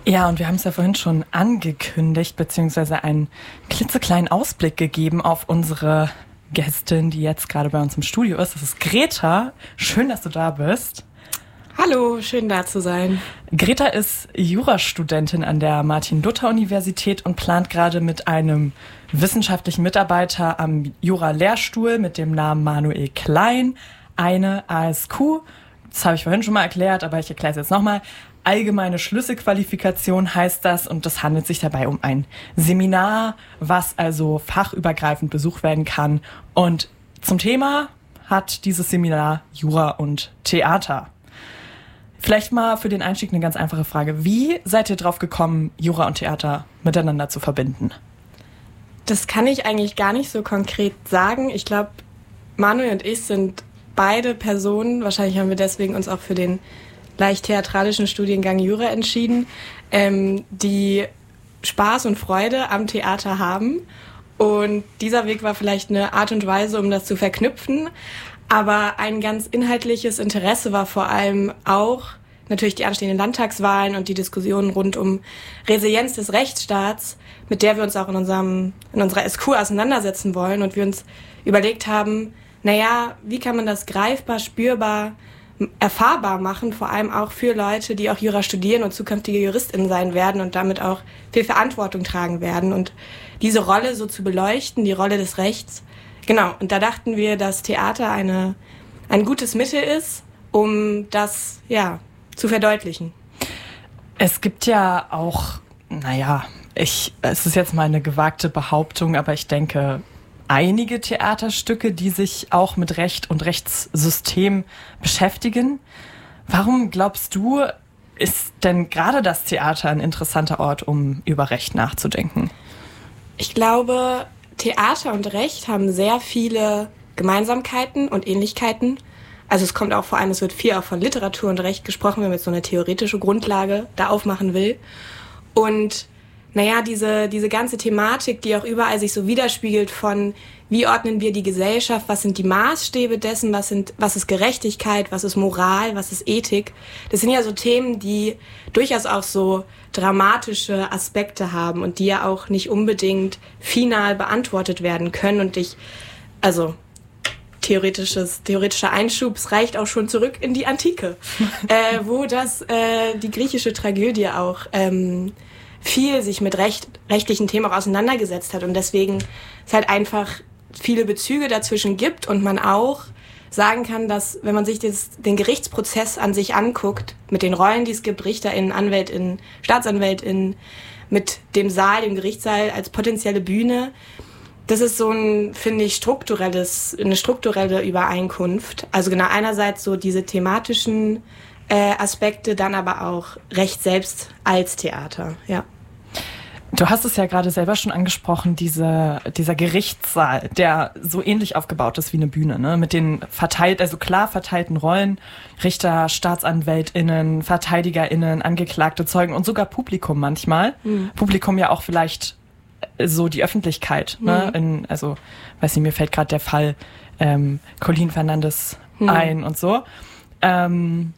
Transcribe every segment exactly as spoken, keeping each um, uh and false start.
Ja, und wir haben es ja vorhin schon angekündigt, beziehungsweise einen klitzekleinen Ausblick gegeben auf unsere Gästin, die jetzt gerade bei uns im Studio ist. Das ist Greta. Schön, dass du da bist. Hallo, schön da zu sein. Greta ist Jurastudentin an der Martin-Luther-Universität und plant gerade mit einem wissenschaftlichen Mitarbeiter am Jura-Lehrstuhl mit dem Namen Manuel Klein eine A S Q, das habe ich vorhin schon mal erklärt, aber ich erkläre es jetzt nochmal, allgemeine Schlüsselqualifikation heißt das, und das handelt sich dabei um ein Seminar, was also fachübergreifend besucht werden kann. Und zum Thema hat dieses Seminar Jura und Theater. Vielleicht mal für den Einstieg eine ganz einfache Frage. Wie seid ihr drauf gekommen, Jura und Theater miteinander zu verbinden? Das kann ich eigentlich gar nicht so konkret sagen. Ich glaube, Manuel und ich sind beide Personen, wahrscheinlich haben wir deswegen uns auch für den leicht theatralischen Studiengang Jura entschieden, ähm, die Spaß und Freude am Theater haben. Und dieser Weg war vielleicht eine Art und Weise, um das zu verknüpfen. Aber ein ganz inhaltliches Interesse war vor allem auch natürlich die anstehenden Landtagswahlen und die Diskussionen rund um Resilienz des Rechtsstaats, mit der wir uns auch in unserem in unserer S Q auseinandersetzen wollen. Und wir uns überlegt haben, naja, wie kann man das greifbar, spürbar, erfahrbar machen, vor allem auch für Leute, die auch Jura studieren und zukünftige JuristInnen sein werden und damit auch viel Verantwortung tragen werden. Und diese Rolle so zu beleuchten, die Rolle des Rechts, genau, und da dachten wir, dass Theater eine, ein gutes Mittel ist, um das, ja, zu verdeutlichen. Es gibt ja auch, naja, ich, es ist jetzt mal eine gewagte Behauptung, aber ich denke, einige Theaterstücke, die sich auch mit Recht und Rechtssystem beschäftigen. Warum glaubst du, ist denn gerade das Theater ein interessanter Ort, um über Recht nachzudenken? Ich glaube, Theater und Recht haben sehr viele Gemeinsamkeiten und Ähnlichkeiten. Also es kommt auch vor allem, es wird viel auch von Literatur und Recht gesprochen, wenn man jetzt so eine theoretische Grundlage da aufmachen will. Und naja, diese, diese ganze Thematik, die auch überall sich so widerspiegelt von, wie ordnen wir die Gesellschaft, was sind die Maßstäbe dessen, was sind, was ist Gerechtigkeit, was ist Moral, was ist Ethik. Das sind ja so Themen, die durchaus auch so dramatische Aspekte haben und die ja auch nicht unbedingt final beantwortet werden können. Und ich, also theoretisches, theoretischer Einschub, es reicht auch schon zurück in die Antike, äh, wo das, äh, die griechische Tragödie auch, ähm, viel sich mit Recht, rechtlichen Themen auch auseinandergesetzt hat und deswegen es halt einfach viele Bezüge dazwischen gibt und man auch sagen kann, dass wenn man sich das, den Gerichtsprozess an sich anguckt, mit den Rollen, die es gibt, RichterInnen, AnwältInnen, StaatsanwältInnen, mit dem Saal, dem Gerichtssaal als potenzielle Bühne, das ist so ein, finde ich, strukturelles, eine strukturelle Übereinkunft. Also genau einerseits so diese thematischen Äh, Aspekte, dann aber auch Recht selbst als Theater, ja. Du hast es ja gerade selber schon angesprochen, diese, dieser Gerichtssaal, der so ähnlich aufgebaut ist wie eine Bühne, ne? Mit den verteilt, also klar verteilten Rollen, Richter, StaatsanwältInnen, VerteidigerInnen, Angeklagte, Zeugen und sogar Publikum manchmal. Mhm. Publikum ja auch vielleicht so die Öffentlichkeit, mhm. ne? In, also, weiß nicht, mir fällt gerade der Fall ähm, Colin Fernandes mhm. ein und so. Ähm,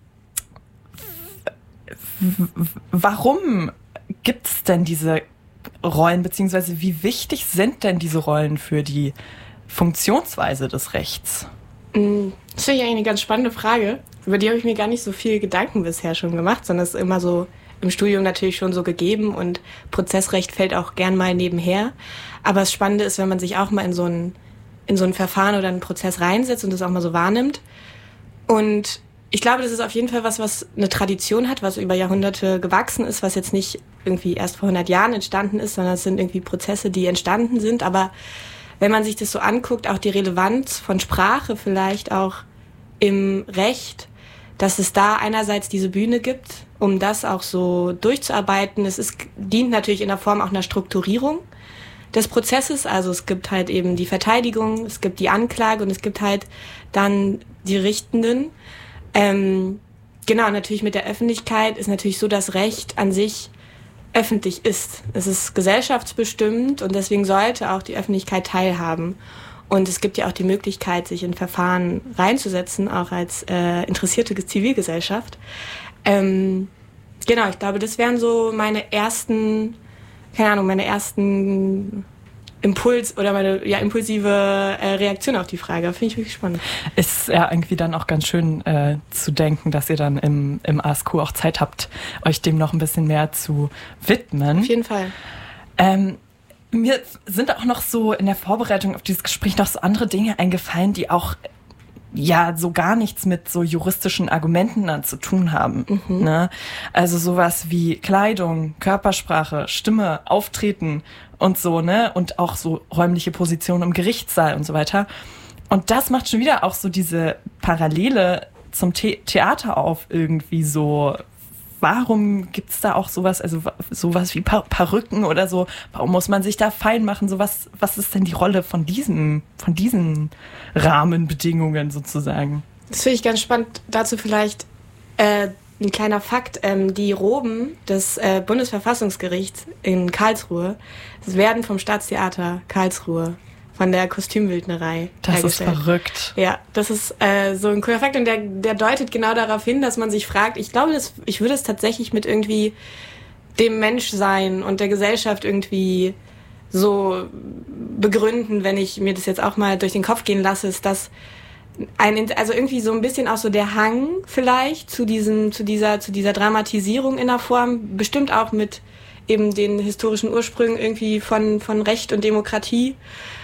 Warum gibt es denn diese Rollen, beziehungsweise wie wichtig sind denn diese Rollen für die Funktionsweise des Rechts? Das finde ich eigentlich eine ganz spannende Frage. Über die habe ich mir gar nicht so viel Gedanken bisher schon gemacht, sondern es ist immer so im Studium natürlich schon so gegeben und Prozessrecht fällt auch gern mal nebenher. Aber das Spannende ist, wenn man sich auch mal in so ein, in so ein Verfahren oder einen Prozess reinsetzt und das auch mal so wahrnimmt. Und ich glaube, das ist auf jeden Fall was, was eine Tradition hat, was über Jahrhunderte gewachsen ist, was jetzt nicht irgendwie erst vor hundert Jahren entstanden ist, sondern es sind irgendwie Prozesse, die entstanden sind. Aber wenn man sich das so anguckt, auch die Relevanz von Sprache vielleicht auch im Recht, dass es da einerseits diese Bühne gibt, um das auch so durchzuarbeiten. Es ist, dient natürlich in der Form auch einer Strukturierung des Prozesses. Also es gibt halt eben die Verteidigung, es gibt die Anklage und es gibt halt dann die Richtenden. Ähm, genau, natürlich mit der Öffentlichkeit ist natürlich so, dass Recht an sich öffentlich ist. Es ist gesellschaftsbestimmt und deswegen sollte auch die Öffentlichkeit teilhaben. Und es gibt ja auch die Möglichkeit, sich in Verfahren reinzusetzen, auch als äh, interessierte Zivilgesellschaft. Ähm, Genau, ich glaube, das wären so meine ersten, keine Ahnung, meine ersten Impuls oder meine ja, impulsive äh, Reaktion auf die Frage. Finde ich wirklich spannend. Ist ja irgendwie dann auch ganz schön äh, zu denken, dass ihr dann im, im A S Q auch Zeit habt, euch dem noch ein bisschen mehr zu widmen. Auf jeden Fall. Ähm, mir sind auch noch so in der Vorbereitung auf dieses Gespräch noch so andere Dinge eingefallen, die auch ja so gar nichts mit so juristischen Argumenten dann zu tun haben. Mhm. Ne? Also sowas wie Kleidung, Körpersprache, Stimme, Auftreten und so, ne? Und auch so räumliche Position im Gerichtssaal und so weiter. Und das macht schon wieder auch so diese Parallele zum The- Theater auf irgendwie so. Warum gibt's da auch sowas, also sowas wie per- Perücken oder so? Warum muss man sich da fein machen? So was, was ist denn die Rolle von diesen, von diesen Rahmenbedingungen sozusagen? Das finde ich ganz spannend. Dazu vielleicht äh, ein kleiner Fakt. Ähm, die Roben des äh, Bundesverfassungsgerichts in Karlsruhe werden vom Staatstheater Karlsruhe, von der Kostümbildnerei Das hergestellt. ist verrückt. Ja, das ist äh, so ein cooler Fakt und der, der deutet genau darauf hin, dass man sich fragt, ich glaube, das, ich würde es tatsächlich mit irgendwie dem Menschsein und der Gesellschaft irgendwie so begründen, wenn ich mir das jetzt auch mal durch den Kopf gehen lasse, ist das ein, also irgendwie so ein bisschen auch so der Hang vielleicht zu diesem, zu dieser, zu dieser Dramatisierung in der Form, bestimmt auch mit eben den historischen Ursprüngen irgendwie von, von Recht und Demokratie.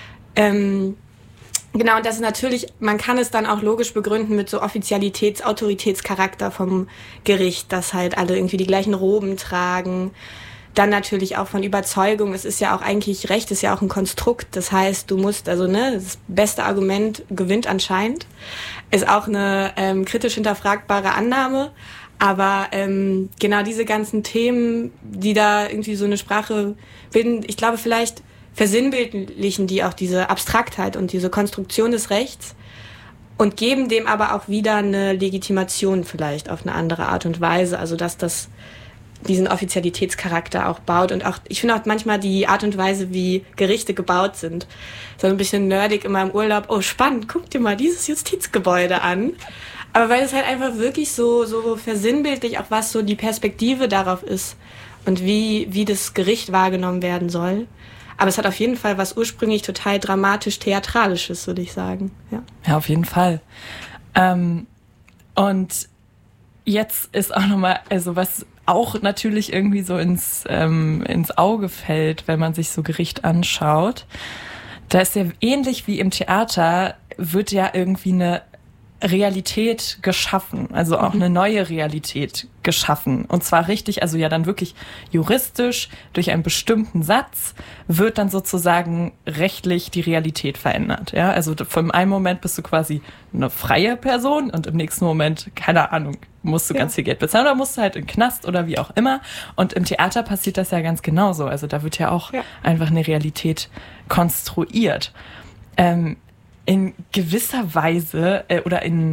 Ähm, genau, und das ist natürlich, man kann es dann auch logisch begründen mit so Offizialitäts-, Autoritätscharakter vom Gericht, dass halt alle irgendwie die gleichen Roben tragen. Dann natürlich auch von Überzeugung. Es ist ja auch eigentlich, Recht ist ja auch ein Konstrukt. Das heißt, du musst, also ne, das beste Argument gewinnt anscheinend. Ist auch eine ähm, kritisch hinterfragbare Annahme. Aber ähm, genau diese ganzen Themen, die da irgendwie so eine Sprache bilden, ich glaube vielleicht versinnbildlichen die auch diese Abstraktheit und diese Konstruktion des Rechts und geben dem aber auch wieder eine Legitimation vielleicht auf eine andere Art und Weise. Also dass das diesen Offizialitätscharakter auch baut und auch, ich finde auch manchmal die Art und Weise, wie Gerichte gebaut sind, so ein bisschen nerdig immer im Urlaub. Oh, spannend, guck dir mal dieses Justizgebäude an. Aber weil es halt einfach wirklich so, so versinnbildlich auch was so die Perspektive darauf ist und wie, wie das Gericht wahrgenommen werden soll. Aber es hat auf jeden Fall was ursprünglich total dramatisch-theatralisches, würde ich sagen. Ja, ja auf jeden Fall. Ähm, und jetzt ist auch nochmal, also was auch natürlich irgendwie so ins, ähm, ins Auge fällt, wenn man sich so Gericht anschaut, da ist ja ähnlich wie im Theater, wird ja irgendwie eine Realität geschaffen, also auch eine neue Realität geschaffen. Und zwar richtig, also ja dann wirklich juristisch, durch einen bestimmten Satz wird dann sozusagen rechtlich die Realität verändert. Ja, also vom einen Moment bist du quasi eine freie Person und im nächsten Moment, keine Ahnung, musst du ja. ganz viel Geld bezahlen oder musst du halt in den Knast oder wie auch immer. Und im Theater passiert das ja ganz genauso. Also da wird ja auch ja. einfach eine Realität konstruiert. Ähm, In gewisser Weise äh, oder in,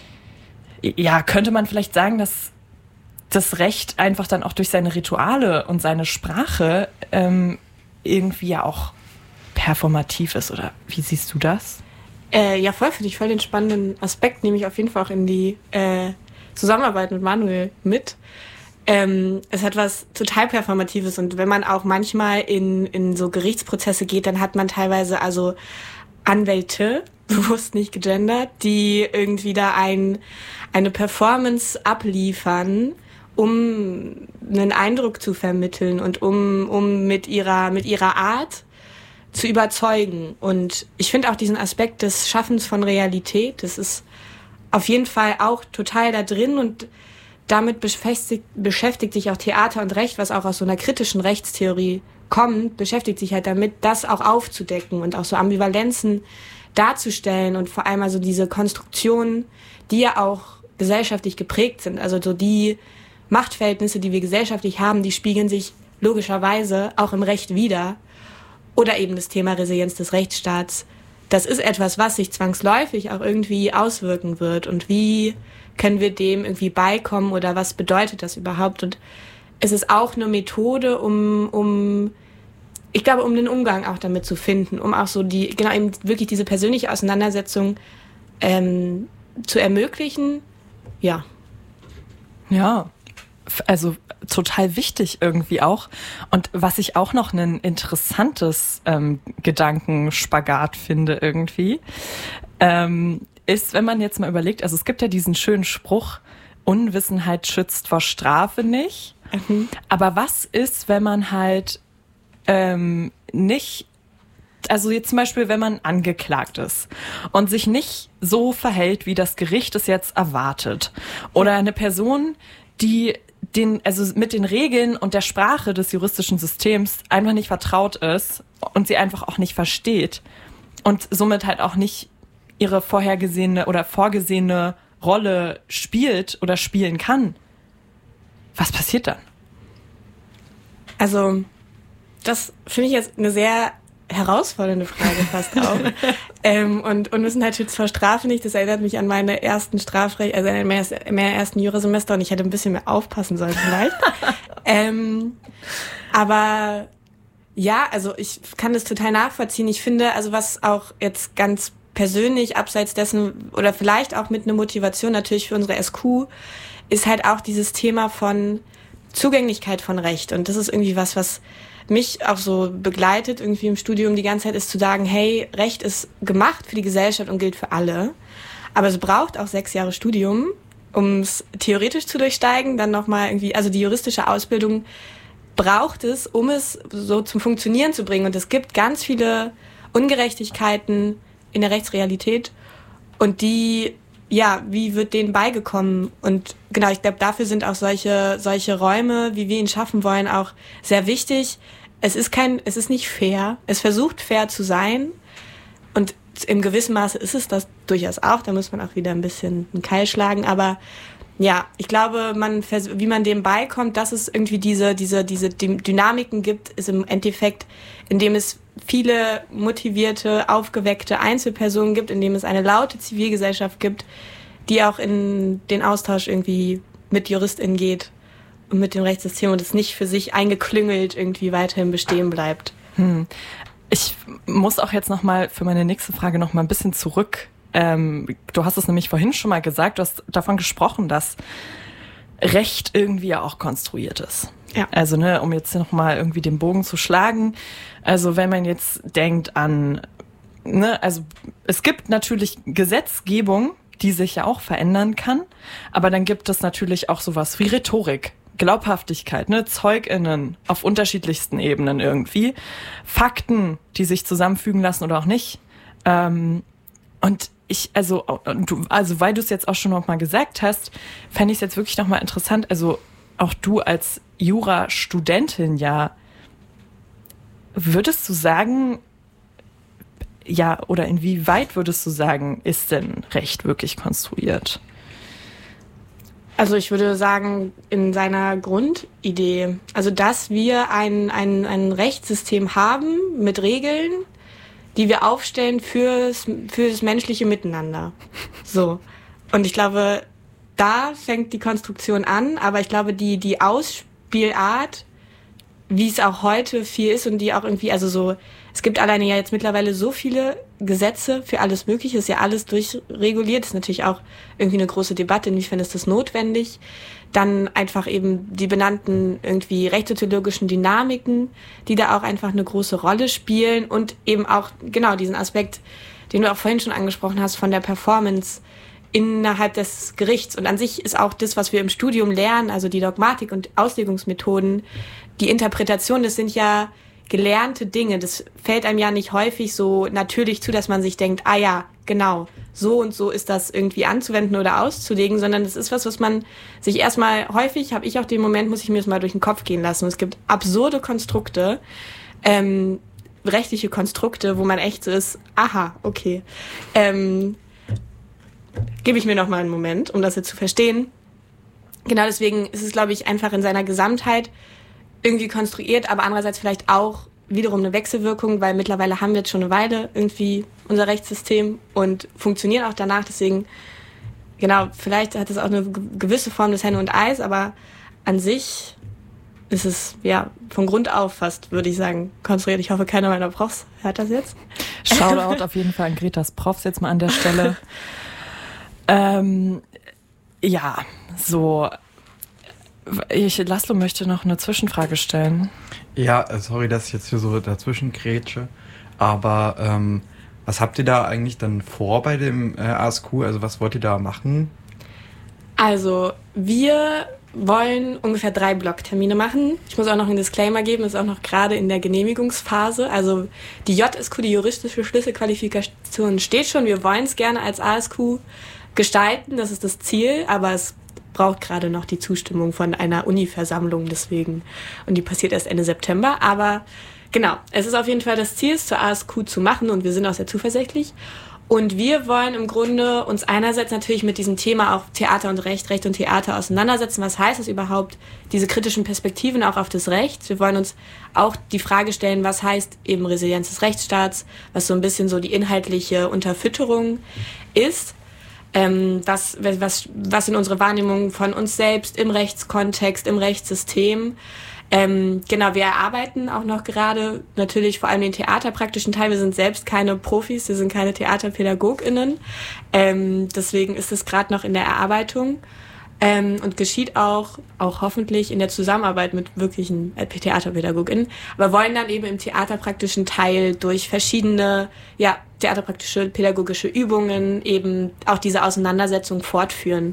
ja, könnte man vielleicht sagen, dass das Recht einfach dann auch durch seine Rituale und seine Sprache ähm, irgendwie ja auch performativ ist, oder wie siehst du das? Äh, ja, voll, finde ich voll den spannenden Aspekt, nehme ich auf jeden Fall auch in die äh, Zusammenarbeit mit Manuel mit. Ähm, es hat was total Performatives und wenn man auch manchmal in, in so Gerichtsprozesse geht, dann hat man teilweise also Anwälte, bewusst nicht gegendert, die irgendwie da ein, eine Performance abliefern, um einen Eindruck zu vermitteln und um, um mit ihrer, mit ihrer Art zu überzeugen. Und ich finde auch diesen Aspekt des Schaffens von Realität, das ist auf jeden Fall auch total da drin und damit beschäftigt, beschäftigt sich auch Theater und Recht, was auch aus so einer kritischen Rechtstheorie kommt, beschäftigt sich halt damit, das auch aufzudecken und auch so Ambivalenzen darzustellen und vor allem also diese Konstruktionen, die ja auch gesellschaftlich geprägt sind, also so die Machtverhältnisse, die wir gesellschaftlich haben, die spiegeln sich logischerweise auch im Recht wider. Oder eben das Thema Resilienz des Rechtsstaats. Das ist etwas, was sich zwangsläufig auch irgendwie auswirken wird. Und wie können wir dem irgendwie beikommen oder was bedeutet das überhaupt? Und es ist auch eine Methode, um, um, ich glaube, um den Umgang auch damit zu finden, um auch so die, genau eben wirklich diese persönliche Auseinandersetzung ähm, zu ermöglichen. Ja. Ja, also total wichtig irgendwie auch. Und was ich auch noch ein interessantes ähm, Gedankenspagat finde irgendwie, ähm, ist, wenn man jetzt mal überlegt, also es gibt ja diesen schönen Spruch, Unwissenheit schützt vor Strafe nicht. Mhm. Aber was ist, wenn man halt ähm, nicht, also jetzt zum Beispiel, wenn man angeklagt ist und sich nicht so verhält, wie das Gericht es jetzt erwartet. Oder eine Person, die den, also mit den Regeln und der Sprache des juristischen Systems einfach nicht vertraut ist und sie einfach auch nicht versteht und somit halt auch nicht ihre vorhergesehene oder vorgesehene Rolle spielt oder spielen kann. Was passiert dann? Also, das finde ich jetzt eine sehr herausfordernde Frage fast auch. ähm, und Unwissenheit schützt vor Strafe nicht. Das erinnert mich an meine ersten Strafrecht, also an meine ersten Jurasemester und ich hätte ein bisschen mehr aufpassen sollen vielleicht. ähm, aber ja, also ich kann das total nachvollziehen. Ich finde, also was auch jetzt ganz persönlich abseits dessen oder vielleicht auch mit einer Motivation natürlich für unsere S Q ist halt auch dieses Thema von Zugänglichkeit von Recht. Und das ist irgendwie was, was mich auch so begleitet irgendwie im Studium die ganze Zeit, ist zu sagen, hey, Recht ist gemacht für die Gesellschaft und gilt für alle. Aber es braucht auch sechs Jahre Studium, um es theoretisch zu durchsteigen. Dann nochmal irgendwie, also die juristische Ausbildung braucht es, um es so zum Funktionieren zu bringen. Und es gibt ganz viele Ungerechtigkeiten in der Rechtsrealität und die, ja, wie wird denen beigekommen? Und genau, ich glaube, dafür sind auch solche solche Räume, wie wir ihn schaffen wollen, auch sehr wichtig. Es ist kein, es ist nicht fair. Es versucht fair zu sein und im gewissen Maße ist es das durchaus auch. Da muss man auch wieder ein bisschen einen Keil schlagen, aber ja, ich glaube, man, wie man dem beikommt, dass es irgendwie diese, diese, diese Dynamiken gibt, ist im Endeffekt, indem es viele motivierte, aufgeweckte Einzelpersonen gibt, indem es eine laute Zivilgesellschaft gibt, die auch in den Austausch irgendwie mit JuristInnen geht und mit dem Rechtssystem und es nicht für sich eingeklüngelt irgendwie weiterhin bestehen bleibt. Hm. Ich muss auch jetzt nochmal für meine nächste Frage nochmal ein bisschen zurück. Ähm, du hast es nämlich vorhin schon mal gesagt, du hast davon gesprochen, dass Recht irgendwie ja auch konstruiert ist. Ja. Also, ne, um jetzt nochmal irgendwie den Bogen zu schlagen. Also, wenn man jetzt denkt an, ne, also es gibt natürlich Gesetzgebung, die sich ja auch verändern kann, aber dann gibt es natürlich auch sowas wie Rhetorik, Glaubhaftigkeit, ne, ZeugInnen auf unterschiedlichsten Ebenen irgendwie, Fakten, die sich zusammenfügen lassen oder auch nicht. Ähm, und ich, also, du, also weil du es jetzt auch schon noch mal gesagt hast, fände ich es jetzt wirklich noch mal interessant, also auch du als Jurastudentin, ja, würdest du sagen, ja, oder inwieweit würdest du sagen, ist denn Recht wirklich konstruiert? Also ich würde sagen, in seiner Grundidee, also dass wir ein, ein, ein Rechtssystem haben mit Regeln, die wir aufstellen fürs, fürs menschliche Miteinander. So. Und ich glaube, da fängt die Konstruktion an, aber ich glaube, die, die Ausspielart, wie es auch heute viel ist und die auch irgendwie, also so, es gibt alleine ja jetzt mittlerweile so viele Gesetze für alles Mögliche, ist ja alles durchreguliert, ist natürlich auch irgendwie eine große Debatte, inwiefern ist das notwendig. Dann einfach eben die benannten irgendwie rechtssoziologischen Dynamiken, die da auch einfach eine große Rolle spielen und eben auch genau diesen Aspekt, den du auch vorhin schon angesprochen hast, von der Performance innerhalb des Gerichts. Und an sich ist auch das, was wir im Studium lernen, also die Dogmatik und Auslegungsmethoden, die Interpretation, das sind ja gelernte Dinge. Das fällt einem ja nicht häufig so natürlich zu, dass man sich denkt, ah ja, genau, so und so ist das irgendwie anzuwenden oder auszulegen, sondern das ist was, was man sich erstmal häufig, habe ich auch den Moment, muss ich mir das mal durch den Kopf gehen lassen. Und es gibt absurde Konstrukte, ähm, rechtliche Konstrukte, wo man echt so ist, aha, okay. Ähm, gebe ich mir noch mal einen Moment, um das jetzt zu verstehen. Genau deswegen ist es, glaube ich, einfach in seiner Gesamtheit irgendwie konstruiert, aber andererseits vielleicht auch wiederum eine Wechselwirkung, weil mittlerweile haben wir jetzt schon eine Weile irgendwie unser Rechtssystem und funktionieren auch danach. Deswegen, genau, vielleicht hat es auch eine gewisse Form des Henne und Eis, aber an sich ist es, ja, von Grund auf fast, würde ich sagen, konstruiert. Ich hoffe, keiner meiner Profs hört das jetzt. Shoutout auf jeden Fall an Gretas Profs jetzt mal an der Stelle. ähm, ja, so... Ich, Laszlo möchte noch eine Zwischenfrage stellen. Ja, sorry, dass ich jetzt hier so dazwischen grätsche, aber ähm, was habt ihr da eigentlich dann vor bei dem äh, A S Q? Also was wollt ihr da machen? Also wir wollen ungefähr drei Blocktermine machen. Ich muss auch noch einen Disclaimer geben, ist auch noch gerade in der Genehmigungsphase. Also die J S Q, die juristische Schlüsselqualifikation, steht schon. Wir wollen es gerne als A S Q gestalten, das ist das Ziel, aber es braucht gerade noch die Zustimmung von einer Uni-Versammlung deswegen. Und die passiert erst Ende September. Aber genau, es ist auf jeden Fall das Ziel, es zur A S Q zu machen und wir sind auch sehr zuversichtlich. Und wir wollen im Grunde uns einerseits natürlich mit diesem Thema auch Theater und Recht, Recht und Theater auseinandersetzen. Was heißt es überhaupt, diese kritischen Perspektiven auch auf das Recht? Wir wollen uns auch die Frage stellen, was heißt eben Resilienz des Rechtsstaats, was so ein bisschen so die inhaltliche Unterfütterung ist. Ähm, was, was, was sind unsere Wahrnehmungen von uns selbst im Rechtskontext, im Rechtssystem? Ähm, genau, wir erarbeiten auch noch gerade natürlich vor allem den theaterpraktischen Teil. Wir sind selbst keine Profis, wir sind keine TheaterpädagogInnen. Ähm, deswegen ist es gerade noch in der Erarbeitung ähm, und geschieht auch, auch hoffentlich in der Zusammenarbeit mit wirklichen TheaterpädagogInnen. Aber wollen dann eben im theaterpraktischen Teil durch verschiedene, ja, theaterpraktische pädagogische Übungen eben auch diese Auseinandersetzung fortführen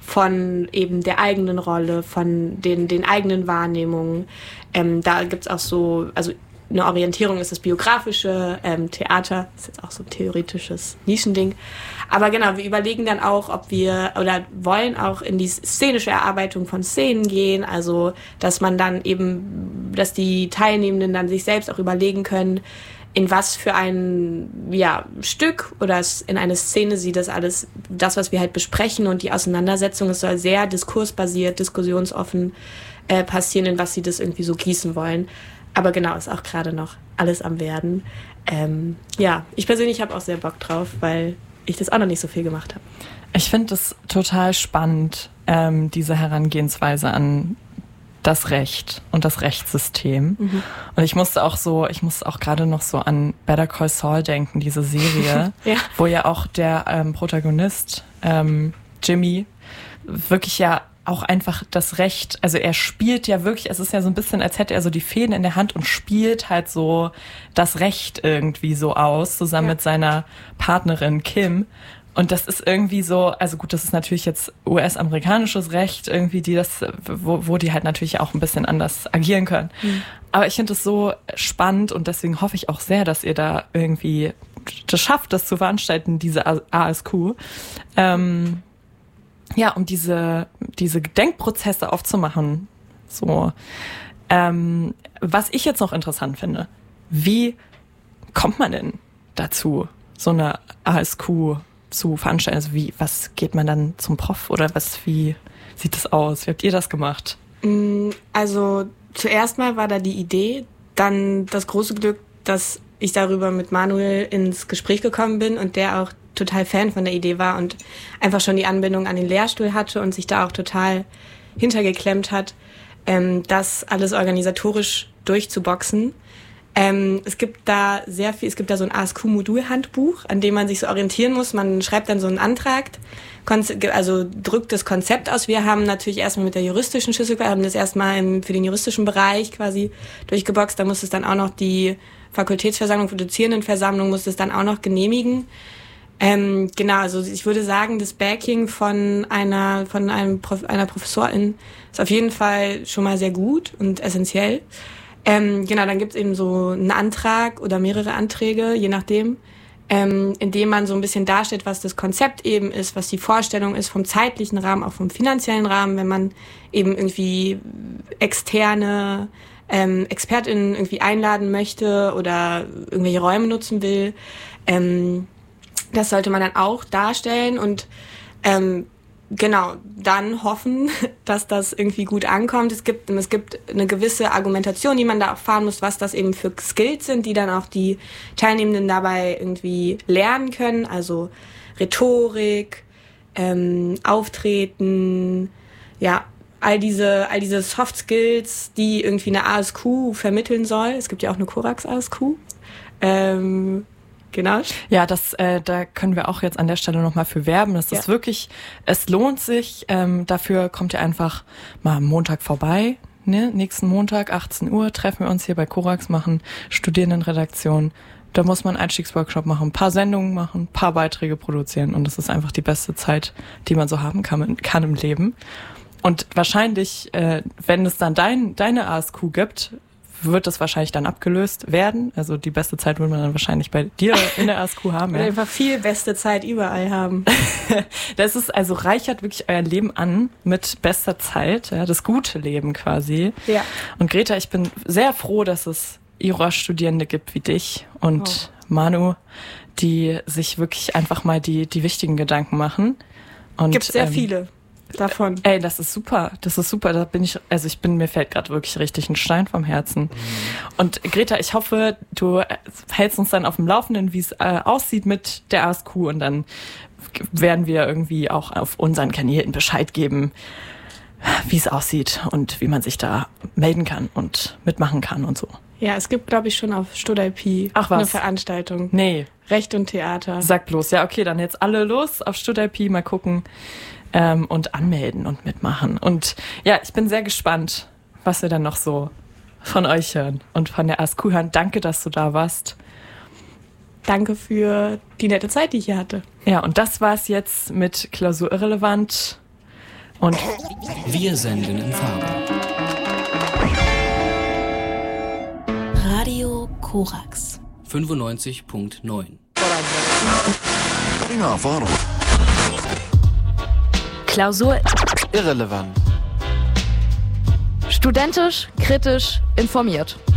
von eben der eigenen Rolle, von den, den eigenen Wahrnehmungen. Ähm, da gibt's auch so, also eine Orientierung ist das biografische ähm, Theater, ist jetzt auch so ein theoretisches Nischending. Aber genau, wir überlegen dann auch, ob wir oder wollen auch in die szenische Erarbeitung von Szenen gehen, also dass man dann eben, dass die Teilnehmenden dann sich selbst auch überlegen können, in was für ein ja, Stück oder in eine Szene sie das alles, das, was wir halt besprechen und die Auseinandersetzung, es soll sehr diskursbasiert, diskussionsoffen äh, passieren, in was sie das irgendwie so gießen wollen. Aber genau, ist auch gerade noch alles am Werden. Ähm, ja, ich persönlich habe auch sehr Bock drauf, weil ich das auch noch nicht so viel gemacht habe. Ich finde es total spannend, ähm, diese Herangehensweise an das Recht und das Rechtssystem. Mhm. Und ich musste auch so, ich musste auch gerade noch so an Better Call Saul denken, diese Serie, ja. Wo ja auch der ähm, Protagonist, ähm, Jimmy, wirklich ja auch einfach das Recht, also er spielt ja wirklich, es ist ja so ein bisschen, als hätte er so die Fäden in der Hand und spielt halt so das Recht irgendwie so aus, zusammen ja. mit seiner Partnerin Kim. Und das ist irgendwie so, also gut, das ist natürlich jetzt U S-amerikanisches Recht, irgendwie, die das, wo, wo die halt natürlich auch ein bisschen anders agieren können. Mhm. Aber ich finde es so spannend und deswegen hoffe ich auch sehr, dass ihr da irgendwie das schafft, das zu veranstalten, diese A S Q. Ähm, ja, um diese, diese Denkprozesse aufzumachen. So. Ähm, was ich jetzt noch interessant finde, wie kommt man denn dazu, so eine A S Q zu veranstalten? Also wie, was geht man dann zum Prof oder was, wie sieht das aus? Wie habt ihr das gemacht? Also zuerst mal war da die Idee, dann das große Glück, dass ich darüber mit Manuel ins Gespräch gekommen bin und der auch total Fan von der Idee war und einfach schon die Anbindung an den Lehrstuhl hatte und sich da auch total hintergeklemmt hat, ähm, das alles organisatorisch durchzuboxen. Ähm, es gibt da sehr viel, es gibt da so ein A S Q-Modulhandbuch, an dem man sich so orientieren muss. Man schreibt dann so einen Antrag, also drückt das Konzept aus. Wir haben natürlich erstmal mit der juristischen Schlüssel, wir haben das erstmal im, für den juristischen Bereich quasi durchgeboxt. Da muss es dann auch noch die Fakultätsversammlung, Dozierendenversammlung muss es dann auch noch genehmigen. Ähm, genau, also ich würde sagen, das Backing von einer von einem Prof, einer Professorin ist auf jeden Fall schon mal sehr gut und essentiell. Ähm, genau, dann gibt's eben so einen Antrag oder mehrere Anträge, je nachdem, ähm, in dem man so ein bisschen darstellt, was das Konzept eben ist, was die Vorstellung ist vom zeitlichen Rahmen, auch vom finanziellen Rahmen, wenn man eben irgendwie externe ähm, ExpertInnen irgendwie einladen möchte oder irgendwelche Räume nutzen will. Ähm, das sollte man dann auch darstellen und ähm, genau, dann hoffen, dass das irgendwie gut ankommt. Es gibt, es gibt eine gewisse Argumentation, die man da auch fahren muss, was das eben für Skills sind, die dann auch die Teilnehmenden dabei irgendwie lernen können. Also Rhetorik, ähm, Auftreten, ja, all diese, all diese Soft Skills, die irgendwie eine A S Q vermitteln soll. Es gibt ja auch eine Korax A S Q. Ähm, Genau. Ja, das, äh, da können wir auch jetzt an der Stelle nochmal für werben. Das Ja. ist wirklich, es lohnt sich. Ähm, dafür kommt ihr einfach mal am Montag vorbei. Ne? Nächsten Montag, achtzehn Uhr, treffen wir uns hier bei Korax, machen Studierendenredaktion. Da muss man einen Einstiegsworkshop machen, ein paar Sendungen machen, ein paar Beiträge produzieren. Und das ist einfach die beste Zeit, die man so haben kann, kann im Leben. Und wahrscheinlich, äh, wenn es dann dein, deine A S Q gibt, wird das wahrscheinlich dann abgelöst werden. Also die beste Zeit wird man dann wahrscheinlich bei dir in der A S Q haben. Wir Ja. einfach viel beste Zeit überall haben. Das ist also reichert wirklich euer Leben an mit bester Zeit, ja, das gute Leben quasi. Ja. Und Greta, ich bin sehr froh, dass es Jura-Studierende gibt wie dich und Oh. Manu, die sich wirklich einfach mal die, die wichtigen Gedanken machen. Und, Gibt sehr ähm, viele davon. Ey, das ist super, das ist super. Da bin ich, also ich bin, mir fällt gerade wirklich richtig ein Stein vom Herzen. Mhm. Und Greta, ich hoffe, du hältst uns dann auf dem Laufenden, wie es äh, aussieht mit der A S Q, und dann werden wir irgendwie auch auf unseren Kanälen Bescheid geben, wie es aussieht und wie man sich da melden kann und mitmachen kann und so. Ja, es gibt, glaube ich, schon auf StudIP Ach, was? eine Veranstaltung. Nee, Recht und Theater. sag bloß. Ja, okay, dann jetzt alle los auf StudIP, mal gucken ähm, und anmelden und mitmachen. Und ja, ich bin sehr gespannt, was wir dann noch so von euch hören und von der A S Q hören. Danke, dass du da warst. Danke für die nette Zeit, die ich hier hatte. Ja, und das war's jetzt mit Klausur irrelevant. Und Wir senden in Farbe. Radio Korax. fünfundneunzig Komma neun. Klausur Irrelevant. studentisch, kritisch, informiert.